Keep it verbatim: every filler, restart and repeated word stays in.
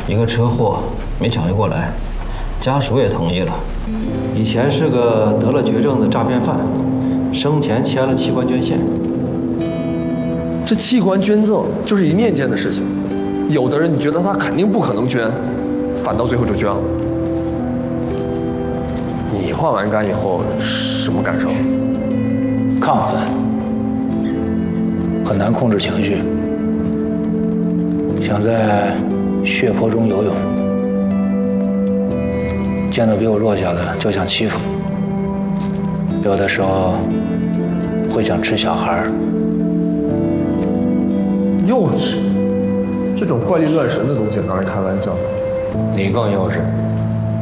一个车祸没抢救过来，家属也同意了。以前是个得了绝症的诈骗犯，生前签了器官捐献。 这器官捐赠就是一念间的事情，有的人你觉得他肯定不可能捐，反倒最后就捐了。你换完肝以后什么感受？ 亢奋，很难控制情绪，想在血泊中游泳，见到比我弱小的就想欺负，有的时候会想吃小孩儿。 幼稚，这种怪力乱神的东西拿来开玩笑， 你更幼稚。